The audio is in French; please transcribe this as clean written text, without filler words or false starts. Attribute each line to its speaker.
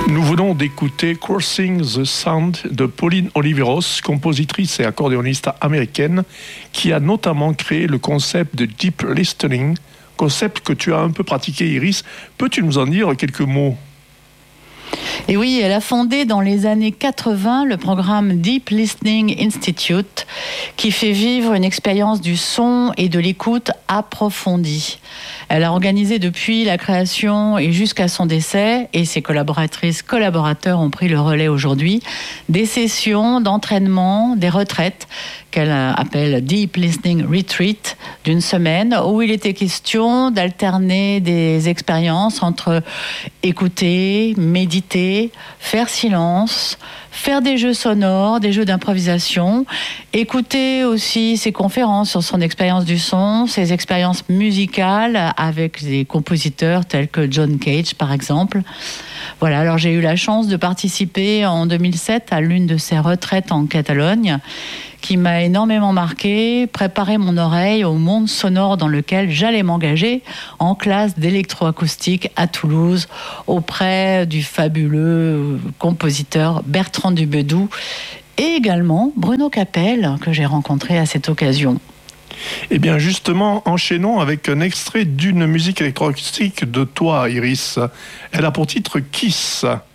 Speaker 1: Nous venons d'écouter Crossing the Sound de Pauline Oliveros, compositrice et accordéoniste américaine, qui a notamment créé le concept de deep listening, concept que tu as un peu pratiqué, Iris. Peux-tu nous en dire quelques mots ?
Speaker 2: Et oui, elle a fondé dans les années 80 le programme Deep Listening Institute, qui fait vivre une expérience du son et de l'écoute approfondie. Elle a organisé depuis la création et jusqu'à son décès, et ses collaborateurs ont pris le relais aujourd'hui, des sessions d'entraînement, des retraites qu'elle appelle Deep Listening Retreat d'une semaine, où il était question d'alterner des expériences entre écouter, méditer, faire silence, faire des jeux sonores, des jeux d'improvisation, écouter aussi ses conférences sur son expérience du son, ses expériences musicales avec des compositeurs tels que John Cage par exemple. Voilà, alors j'ai eu la chance de participer en 2007 à l'une de ces retraites en Catalogne qui m'a énormément marqué, préparé mon oreille au monde sonore dans lequel j'allais m'engager en classe d'électroacoustique à Toulouse auprès du fabuleux compositeur Bertrand Dubedou et également Bruno Capel que j'ai rencontré à cette occasion.
Speaker 1: Eh bien justement, enchaînons avec un extrait d'une musique électroacoustique de toi, Iris. Elle a pour titre Kiss.